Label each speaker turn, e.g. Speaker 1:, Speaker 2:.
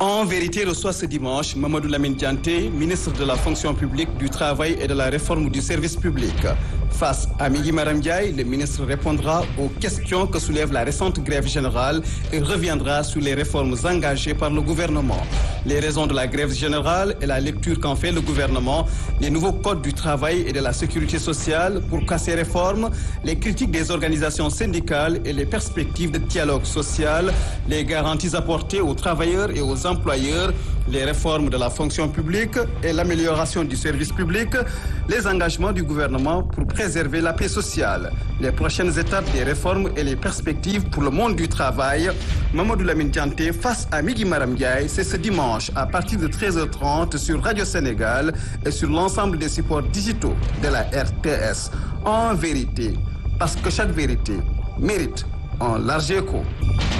Speaker 1: En vérité, reçoit ce dimanche Mamadou Lamine Dianté, ministre de la fonction publique, du travail et de la réforme du service public. Face à Migui Maram Ndiaye, le ministre répondra aux questions que soulève la récente grève générale et reviendra sur les réformes engagées par le gouvernement. Les raisons de la grève générale et la lecture qu'en fait le gouvernement, les nouveaux codes du travail et de la sécurité sociale pour casser réformes, les critiques des organisations syndicales et les perspectives de dialogue social, les garanties apportées aux travailleurs et aux employeurs, les réformes de la fonction publique et l'amélioration du service public, les engagements du gouvernement pour préserver la paix sociale, les prochaines étapes des réformes et les perspectives pour le monde du travail. Mamadou Lamine Dianté face à Migui Maram Ndiaye, c'est ce dimanche à partir de 13h30 sur Radio Sénégal et sur l'ensemble des supports digitaux de la RTS. En vérité, parce que chaque vérité mérite un large écho.